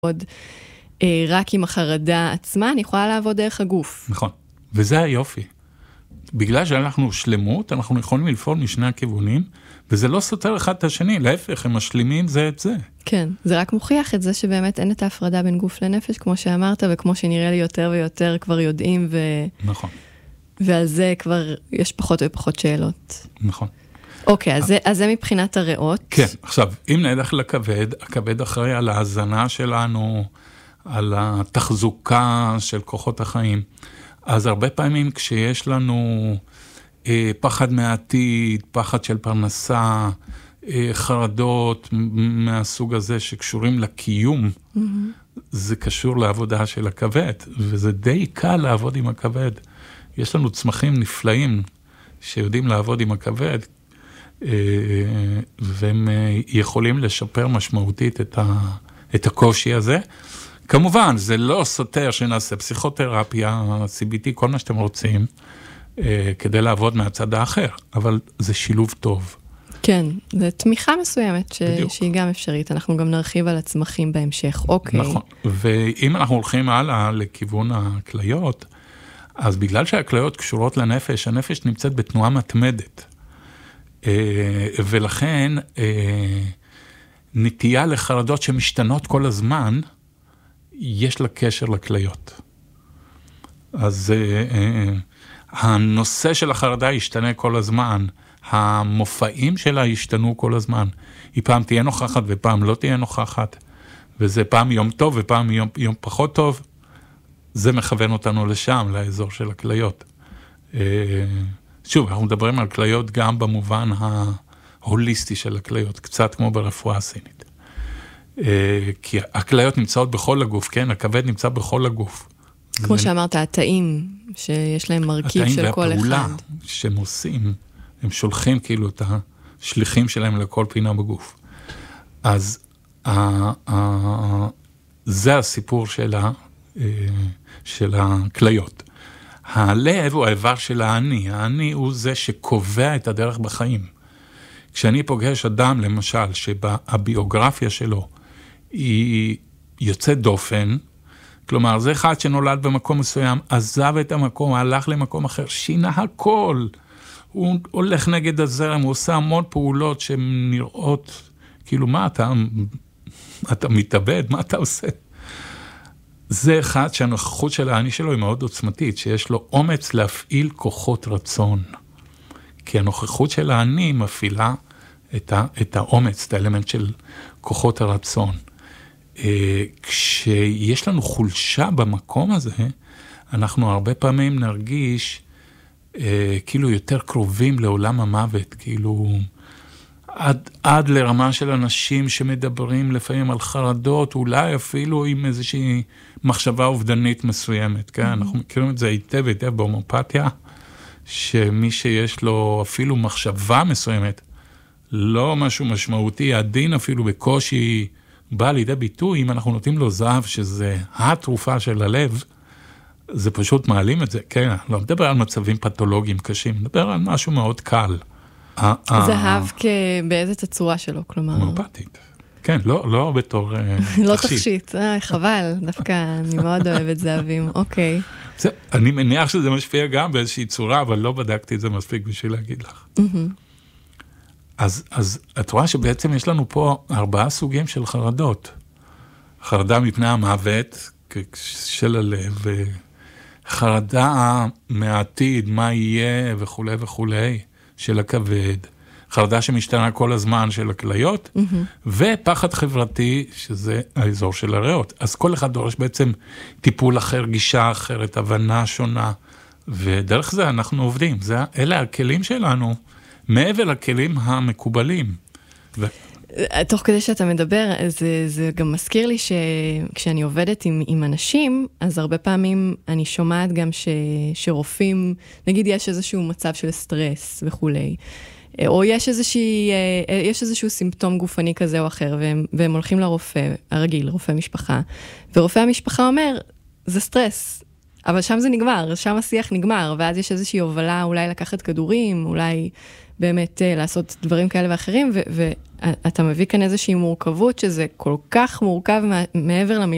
לעבוד רק עם החרדה עצמה, אני יכולה לעבוד דרך הגוף. נכון, וזה היופי. בגלל שאנחנו שלמות, אנחנו יכולים לפעול משני הכיוונים, וזה לא סותר אחד את השני, להפך, הם משלימים זה את זה. כן, זה רק מוכיח את זה שבאמת אין את ההפרדה בין גוף לנפש, כמו שאמרת, וכמו שנראה לי יותר ויותר כבר יודעים, נכון. ועל זה כבר יש פחות ופחות שאלות. נכון. אוקיי, אז זה מבחינת הריאות. כן, עכשיו, אם נלך לכבד, הכבד אחראי על ההזנה שלנו, על התחזוקה של כוחות החיים. אז הרבה פעמים כשיש לנו פחד מהעתיד, פחד של פרנסה, חרדות מהסוג הזה שקשורים לקיום, זה קשור לעבודה של הכבד, וזה די קל לעבוד עם הכבד. יש לנו צמחים נפלאים שיודעים לעבוד עם הכבד, והם יכולים לשפר משמעותית את הקושי הזה. כמובן, זה לא סותר שנעשה פסיכותרפיה, CBT, כל מה שאתם רוצים, כדי לעבוד מהצד האחר, אבל זה שילוב טוב. כן, זו תמיכה מסוימת שהיא גם אפשרית, אנחנו גם נרחיב על הצמחים בהמשך, אוקיי. נכון, ואם אנחנו הולכים הלאה לכיוון הכליות, אז בגלל שהכליות קשורות לנפש, הנפש נמצאת בתנועה מתמדת, ולכן נטייה לחרדות שמשתנות כל הזמן, יש לה קשר לכליות. אז הנושא של החרדה ישתנה כל הזמן, המופעים שלה ישתנו כל הזמן. היא פעם תהיה נוכחת ופעם לא תהיה נוכחת, וזה פעם יום טוב ופעם יום פחות טוב, זה מכוון אותנו לשם, לאזור של הכליות. שוב, אנחנו מדברים על כליות גם במובן ההוליסטי של הכליות, קצת כמו ברפואה הסינית. כי הכליות נמצאות בכל הגוף, כן? הכבד נמצא בכל הגוף. כמו שאמרת, התאים שיש להם מרכיב של כל אחד. התאים והפעולה שהם עושים, הם שולחים כאילו את השליחים שלהם לכל פינה בגוף. אז זה הסיפור של הכליות. הלב הוא האיבר של האני. האני הוא זה שקובע את הדרך בחיים. כשאני פוגש אדם, למשל, שהביוגרפיה שלו היא יוצאת דופן, כלומר, זה אחד שנולד במקום מסוים, עזב את המקום, הלך למקום אחר, שינה הכל. הוא הולך נגד הזרם, הוא עושה המון פעולות שהן נראות, כאילו, מה אתה מתאבד, מה אתה עושה? זה אחד שהנוכחות של האני שלו היא מאוד עוצמתית, שיש לו אומץ להפעיל כוחות רצון. כי הנוכחות של האני מפעילה את האומץ, את האלמנט של כוחות הרצון. כשיש לנו חולשה במקום הזה, אנחנו הרבה פעמים נרגיש כאילו יותר קרובים לעולם המוות, כאילו עד לרמה של אנשים שמדברים לפעמים על חרדות, אולי אפילו עם איזושהי מחשבה אובדנית מסוימת, כן? אנחנו מכירים את זה היטב בהומאופתיה, שמי שיש לו אפילו מחשבה מסוימת, לא משהו משמעותי, הדין אפילו בקושי בא לידי ביטוי, אם אנחנו נותנים לו זהב, שזה התרופה של הלב, זה פשוט מעלים את זה, כן, לא מדבר על מצבים פתולוגיים קשים, מדבר על משהו מאוד קל. זהב באיזה תצורה שלו, כלומר? הומאופתית. כן, לא בתור תכשיט. לא תכשיט, חבל, דווקא אני מאוד אוהבת זהבים, אוקיי. אני מניח שזה משפיע גם באיזושהי צורה, אבל לא בדקתי את זה מספיק בשביל להגיד לך. אז את רואה שבעצם יש לנו פה 4 סוגים של חרדות. חרדה מפני המוות של הלב, חרדה מהעתיד, מה יהיה וכו' וכו' של הכבד, חרדה שמשתנה כל הזמן של הכליות, ופחד חברתי, שזה האזור של הריאות. אז כל אחד דורש בעצם טיפול אחר, גישה אחרת, הבנה שונה, ודרך זה אנחנו עובדים. אלה הכלים שלנו, מעבר לכלים המקובלים. תוך כדי שאתה מדבר, זה גם מזכיר לי שכשאני עובדת עם אנשים, אז הרבה פעמים אני שומעת גם שרופאים, נגיד יש איזשהו מצב של סטרס וכולי, או יש איזשהו סימפטום גופני כזה או אחר, והם הולכים לרופא הרגיל, רופא משפחה, ורופא המשפחה אומר, זה סטרס, אבל שם זה נגמר, שם השיח נגמר, ואז יש איזושהי הובלה, אולי לקחת כדורים, אולי באמת לעשות דברים כאלה ואחרים, ואתה מביא כאן איזושהי מורכבות, שזה כל כך מורכב מעבר למילה,